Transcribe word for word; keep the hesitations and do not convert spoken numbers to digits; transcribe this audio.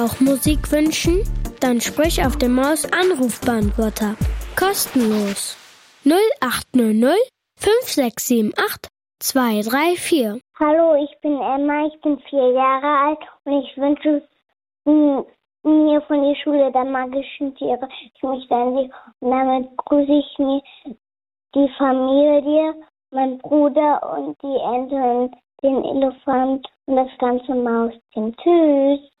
Auch Musik wünschen? Dann sprich auf dem Maus-Anrufbeantworter. Kostenlos. null acht null null fünf sechs sieben acht zwei drei vier. Hallo, ich bin Emma, ich bin vier Jahre alt und ich wünsche m- mir von der Schule der magischen Tiere. Ich möchte an Sie und damit grüße ich mir die Familie, mein Bruder und die Ente und den Elefant und das ganze Mausteam. Tschüss.